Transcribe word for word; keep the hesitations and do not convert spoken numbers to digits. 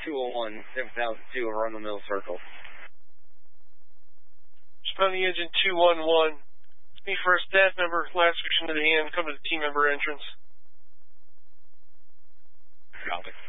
two oh one, seven thousand two over on the middle circle. Responding engine two one one. It's me for a staff member, last section to the hand, come to the team member entrance. Copy.